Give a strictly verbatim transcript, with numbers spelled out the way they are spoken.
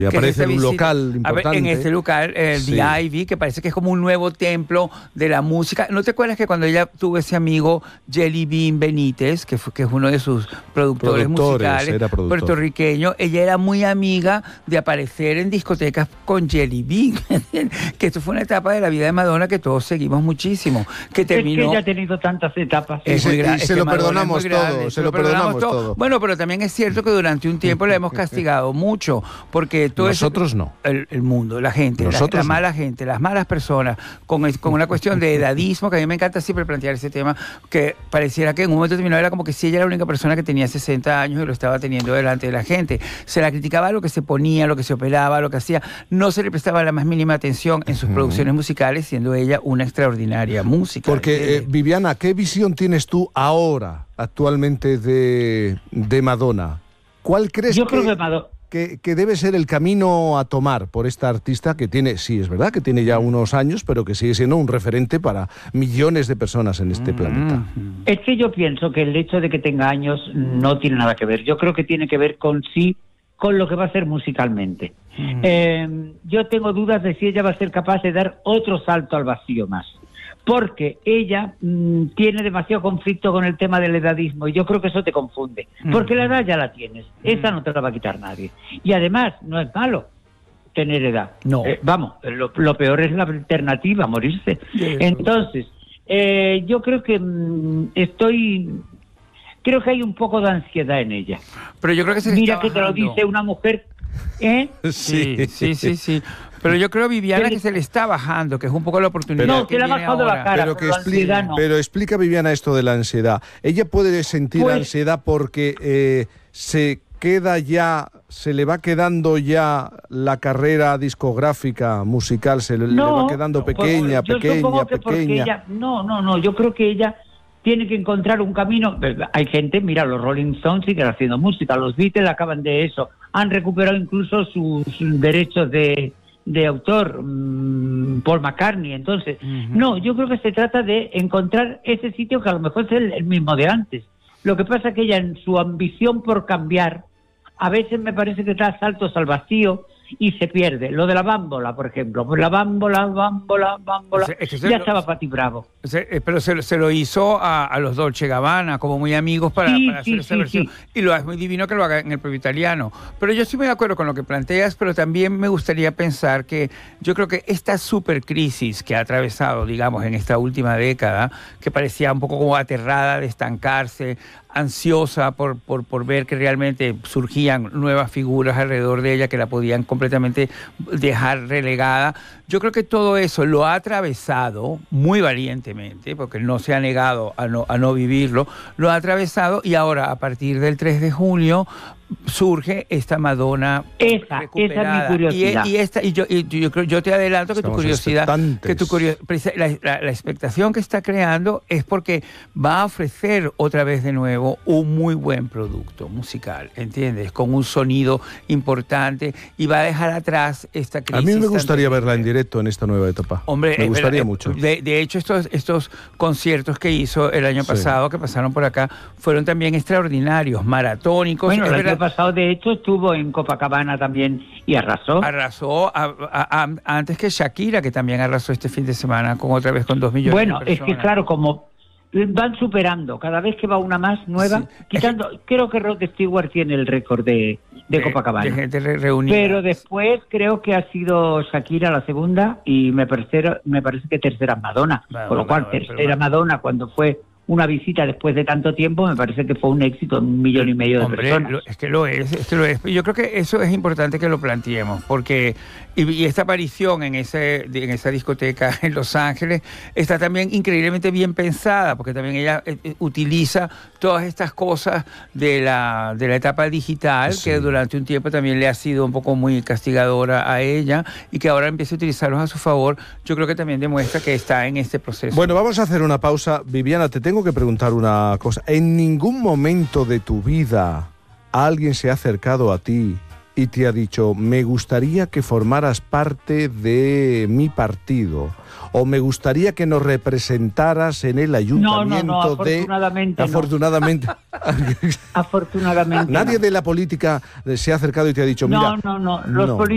Y aparece en un local importante. A ver, en este local, el Sí. The Ivy, que parece que es como un nuevo templo de la música. ¿No te acuerdas que cuando ella tuvo ese amigo Jelly Bean Benítez, que, fue, que es uno de sus productores, Productores, musicales, era productor. puertorriqueño, ella era muy amiga de aparecer en discotecas con Jelly Bean? Que esto fue una etapa de la vida de Madonna que todos seguimos muchísimo. Que terminó... Es que ella ha tenido tantas etapas. Y Es se- muy gra- y es se que lo Madonna es perdonamos muy grande, todo, se lo perdonamos todo. Bueno, pero también es cierto que durante un tiempo la hemos castigado mucho, porque todo eso- Nosotros no. El, el mundo, la gente, la, Nosotros la no. mala gente, las malas personas, con, es- con una cuestión de edadismo, que a mí me encanta siempre plantear ese tema, que pareciera que en un momento determinado era como que si ella era la única persona que tenía sesenta años y lo estaba teniendo delante de la gente. Se la criticaba lo que se ponía, lo que se operaba, lo que hacía. No se le prestaba la más mínima atención en sus uh-huh. producciones musicales, siendo ella una extraordinaria música. Porque, eh, Viviana, ¿qué visión tienes tú ahora, actualmente, de, de Madonna? ¿Cuál crees Yo que, creo que, Madonna... que, que debe ser el camino a tomar por esta artista que tiene, sí, es verdad, que tiene ya unos años, pero que sigue siendo un referente para millones de personas en este mm-hmm. planeta? Es que yo pienso que el hecho de que tenga años no tiene nada que ver. Yo creo que tiene que ver con sí, con lo que va a hacer musicalmente. Mm. Eh, yo tengo dudas de si ella va a ser capaz de dar otro salto al vacío más. Porque ella mmm, tiene demasiado conflicto con el tema del edadismo y yo creo que eso te confunde. Porque la edad ya la tienes, esa no te la va a quitar nadie. Y además, no es malo tener edad. No. Eh, vamos, lo, lo peor es la alternativa, morirse. Entonces, eh, yo creo que mmm, estoy... Creo que hay un poco de ansiedad en ella. Pero yo creo que se Mira que te lo dice una mujer... ¿Eh? Sí, sí, sí, sí. Pero yo creo, Viviana, que se le está bajando, que es un poco la oportunidad. No, que se le ha bajado ahora. la cara, pero, que pero, explica, no. pero explica, Viviana, esto de la ansiedad. Ella puede sentir pues, ansiedad porque eh, se queda ya, se le va quedando ya la carrera discográfica musical, se le, no, le va quedando pequeña, yo pequeña, que pequeña. Ella, no, no, no, yo creo que ella tiene que encontrar un camino. Hay gente, mira, los Rolling Stones siguen haciendo música, los Beatles acaban de eso, han recuperado incluso sus, sus derechos de, de autor, mmm, Paul McCartney. Entonces, uh-huh. no, yo creo que se trata de encontrar ese sitio que a lo mejor es el, el mismo de antes. Lo que pasa es que ella, en su ambición por cambiar, a veces me parece que da saltos al vacío y se pierde. Lo de la bámbola, por ejemplo. Pues la bámbola, bámbola, bámbola. Es que ya lo, estaba Patti Bravo. Se, pero se, se lo hizo a, a los Dolce Gabbana, como muy amigos para, sí, para hacer sí, esa sí, versión. Sí. Y lo es muy divino que lo haga en el propio italiano. Pero yo estoy muy de acuerdo con lo que planteas, pero también me gustaría pensar que yo creo que esta super crisis que ha atravesado, digamos, en esta última década, que parecía un poco como aterrada de estancarse, ansiosa por, por, por ver que realmente surgían nuevas figuras alrededor de ella que la podían completamente dejar relegada. Yo creo que todo eso lo ha atravesado muy valientemente, porque no se ha negado a no, a no vivirlo, lo ha atravesado y ahora a partir del tres de junio surge esta Madonna esa, recuperada. Esa es mi curiosidad. Y, y, esta, y yo, y yo, creo, yo te adelanto que Estamos tu curiosidad, que tu curio, la, la, la expectación que está creando es porque va a ofrecer otra vez de nuevo un muy buen producto musical, ¿entiendes? Con un sonido importante y va a dejar atrás esta crisis. A mí me gustaría verla en directo en esta nueva etapa. Hombre, me gustaría eh, mucho. De, de hecho, estos, estos conciertos que hizo el año pasado, sí. que pasaron por acá, fueron también extraordinarios, maratónicos. Bueno, es el año pasado, de hecho, estuvo en Copacabana también y arrasó. Arrasó a, a, a, antes que Shakira, que también arrasó este fin de semana con otra vez con dos millones bueno, de personas. Bueno, es que claro, como van superando, cada vez que va una más nueva, sí. quitando, es que, creo que Rod Stewart tiene el récord de, de, de Copacabana. De gente re reunida. Pero después creo que ha sido Shakira la segunda y me parece, me parece que tercera Madonna. Bueno, Con lo cual, bueno, tercera pero, Madonna cuando fue una visita después de tanto tiempo, me parece que fue un éxito, un millón y medio de Hombre, personas. Lo, es que lo es, es que lo es. Yo creo que eso es importante que lo planteemos, porque y, y esta aparición en ese en esa discoteca en Los Ángeles está también increíblemente bien pensada, porque también ella eh, utiliza todas estas cosas de la de la etapa digital, sí. que durante un tiempo también le ha sido un poco muy castigadora a ella, y que ahora empieza a utilizarlos a su favor. Yo creo que también demuestra que está en este proceso. Bueno, vamos a hacer una pausa. Viviana, te tengo que preguntar una cosa. ¿En ningún momento de tu vida alguien se ha acercado a ti y te ha dicho, me gustaría que formaras parte de mi partido, o me gustaría que nos representaras en el ayuntamiento? No, no, no, de... afortunadamente Afortunadamente. No. Afortunadamente Nadie no. de la política se ha acercado y te ha dicho, mira... No, no, no. Los no.